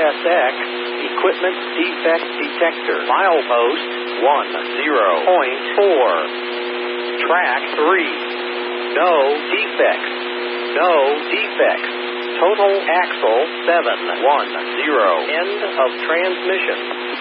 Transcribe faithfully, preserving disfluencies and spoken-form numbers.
S X, Equipment Defect Detector, Milepost one zero point four. Track three. No defects. No defects. Total axle seven one zero. End of transmission.